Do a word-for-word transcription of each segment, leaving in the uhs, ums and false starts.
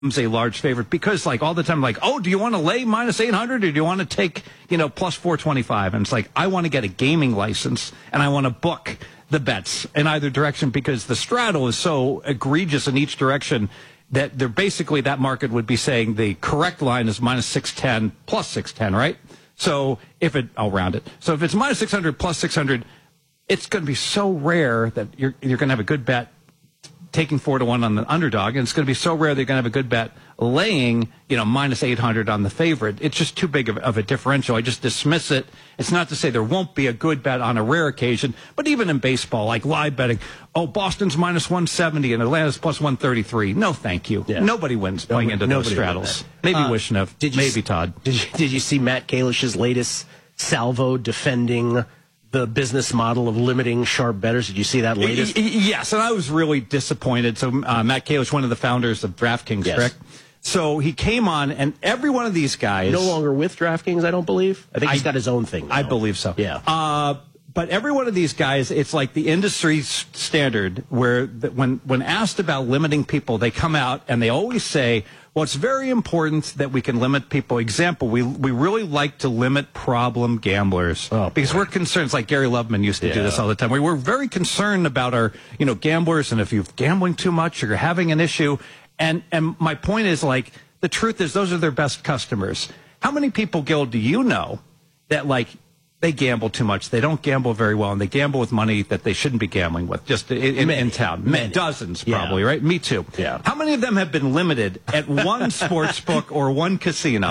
a large favorite because, like, all the time, like, oh, do you want to lay minus eight hundred or do you want to take, you know, plus four twenty-five? And it's like, I want to get a gaming license and I want to book the bets in either direction because the straddle is so egregious in each direction that they're basically, that market would be saying the correct line is minus six ten plus six ten, right? So if it, I'll round it. So if it's minus six hundred plus six hundred, it's going to be so rare that you're, you're going to have a good bet taking four to one on the underdog, and it's going to be so rare they're going to have a good bet laying, you know, minus eight hundred on the favorite. It's just too big of, of a differential. I just dismiss it. It's not to say there won't be a good bet on a rare occasion, but even in baseball, like live betting, oh, Boston's minus one seventy and Atlanta's plus one thirty-three. No, thank you. Yeah. Nobody wins playing nobody, into those straddles. Maybe uh, Wishnev, did you, maybe Todd. Did you, did you see Matt Kalish's latest salvo defending the business model of limiting sharp bettors? Did you see that latest? Yes, and I was really disappointed. So uh, Matt Kalish, one of the founders of DraftKings, yes. correct? So he came on, and every one of these guys... No longer with DraftKings, I don't believe. I think he's I, got his own thing now. I believe so. Yeah. Uh, but every one of these guys, it's like the industry standard where the, when, when asked about limiting people, they come out and they always say, well, it's very important that we can limit people. Example, we we really like to limit problem gamblers oh, because boy. we're concerned. It's like Gary Loveman used to yeah. do this all the time. We were very concerned about our, you know, gamblers, and if you're gambling too much or you're having an issue. And and my point is, like, the truth is those are their best customers. How many people, Gil, do you know that, like, they gamble too much, they don't gamble very well, and they gamble with money that they shouldn't be gambling with, just in, in, in town? Many. Dozens, probably, yeah. right? Me too. Yeah. How many of them have been limited at one sports book or one casino?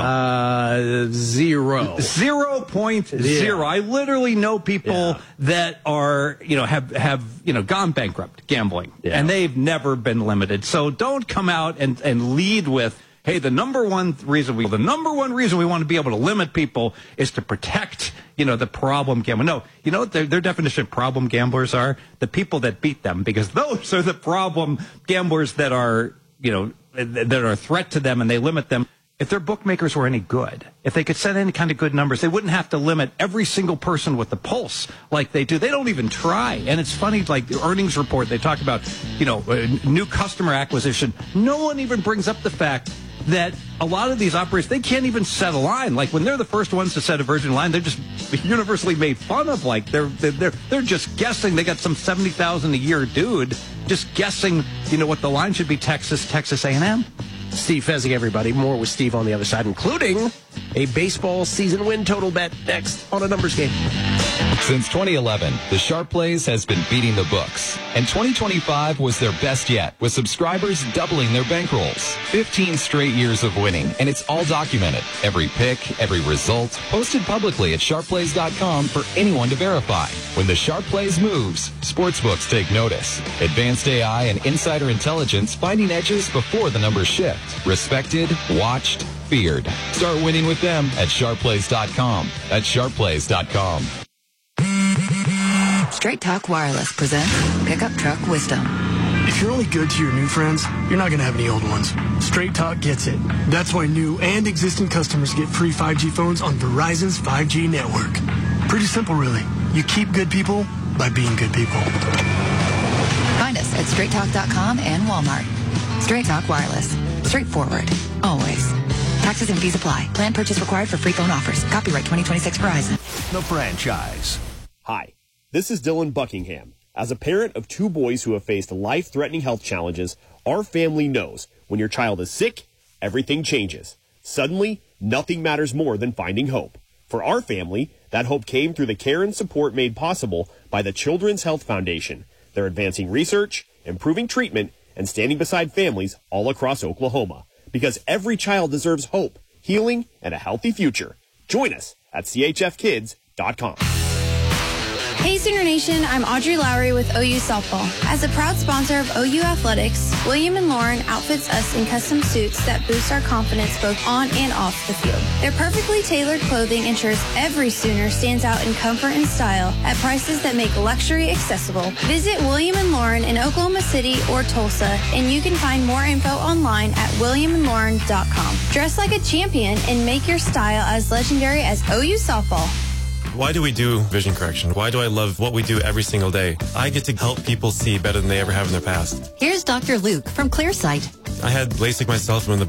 Uh, zero. Zero point zero. Yeah. I literally know people yeah. that are, you know, have, have, you know, gone bankrupt gambling, yeah. and they've never been limited. So don't come out and, and lead with, hey, the number one reason we the number one reason we want to be able to limit people is to protect, you know, the problem gambler. No, you know what their, their definition of problem gamblers are? The people that beat them, because those are the problem gamblers that are, you know, that are a threat to them, and they limit them. If their bookmakers were any good, if they could set any kind of good numbers, they wouldn't have to limit every single person with the pulse like they do. They don't even try. And it's funny, like the earnings report, they talk about, you know, new customer acquisition. No one even brings up the fact that a lot of these operators, they can't even set a line. Like when they're the first ones to set a Virgin line, they're just universally made fun of. Like they're they're they're just guessing. They got some seventy thousand a year dude just guessing, you know, what the line should be. Texas, Texas A and M. Steve Fezzik, everybody. More with Steve on the other side, including a baseball season win total bet next on A Numbers Game. Since twenty eleven, the Sharp Plays has been beating the books. And twenty twenty-five was their best yet, with subscribers doubling their bankrolls. fifteen straight years of winning, and it's all documented. Every pick, every result, posted publicly at sharp plays dot com for anyone to verify. When the Sharp Plays moves, sportsbooks take notice. Advanced A I and insider intelligence finding edges before the numbers shift. Respected, watched, feared. Start winning with them at sharp plays dot com. That's sharp plays dot com. Straight Talk Wireless presents Pickup Truck Wisdom. If you're only good to your new friends, you're not going to have any old ones. Straight Talk gets it. That's why new and existing customers get free five G phones on Verizon's five G network. Pretty simple, really. You keep good people by being good people. Find us at straight talk dot com and Walmart. Straight Talk Wireless. Straightforward. Always. Taxes and fees apply. Plan purchase required for free phone offers. Copyright twenty twenty-six Verizon. The Franchise. Hi, this is Dylan Buckingham. As a parent of two boys who have faced life-threatening health challenges, our family knows when your child is sick, everything changes. Suddenly, nothing matters more than finding hope. For our family, that hope came through the care and support made possible by the Children's Health Foundation. They're advancing research, improving treatment, and standing beside families all across Oklahoma. Because every child deserves hope, healing, and a healthy future. Join us at c h f kids dot com. Hey Sooner Nation, I'm Audrey Lowry with O U Softball. As a proud sponsor of O U Athletics, William and Lauren outfits us in custom suits that boost our confidence both on and off the field. Their perfectly tailored clothing ensures every Sooner stands out in comfort and style at prices that make luxury accessible. Visit William and Lauren in Oklahoma City or Tulsa, and you can find more info online at william and lauren dot com. Dress like a champion and make your style as legendary as O U Softball. Why do we do vision correction? Why do I love what we do every single day? I get to help people see better than they ever have in their past. Here's Doctor Luke from ClearSight. I had LASIK myself, one of the